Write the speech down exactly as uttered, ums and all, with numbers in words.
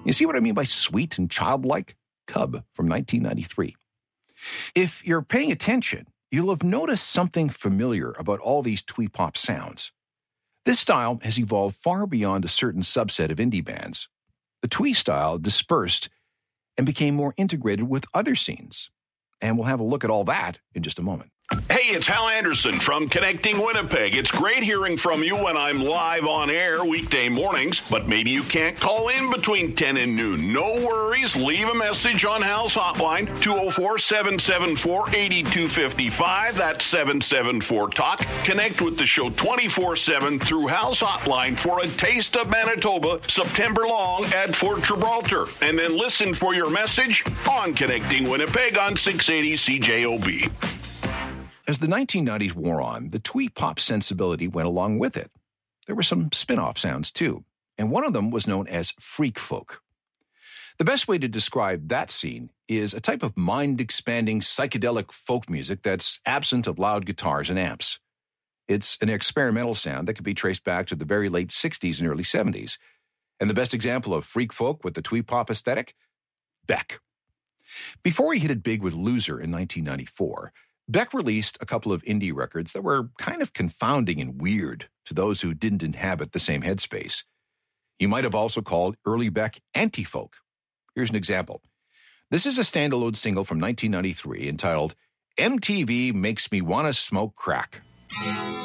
You see what I mean by sweet and childlike? Cub from nineteen ninety-three. If you're paying attention, you'll have noticed something familiar about all these twee pop sounds. This style has evolved far beyond a certain subset of indie bands. The twee style dispersed and became more integrated with other scenes. And we'll have a look at all that in just a moment. Hey, it's Hal Anderson from Connecting Winnipeg. It's great hearing from you when I'm live on air weekday mornings, but maybe you can't call in between ten and noon. No worries. Leave a message on Hal's hotline, two oh four, seven seven four, eight two five five. That's seven seven four, talk. Connect with the show twenty-four seven through Hal's hotline for a taste of Manitoba, September long at Fort Gibraltar. And then listen for your message on Connecting Winnipeg on six eighty C J O B. As the nineteen nineties wore on, the twee pop sensibility went along with it. There were some spin-off sounds, too, and one of them was known as freak folk. The best way to describe that scene is a type of mind-expanding psychedelic folk music that's absent of loud guitars and amps. It's an experimental sound that can be traced back to the very late sixties and early seventies. And the best example of freak folk with the twee pop aesthetic? Beck. Before he hit it big with Loser in nineteen ninety-four, Beck released a couple of indie records that were kind of confounding and weird to those who didn't inhabit the same headspace. You might have also called early Beck anti-folk. Here's an example. This is a standalone single from nineteen ninety-three entitled M T V Makes Me Wanna Smoke Crack.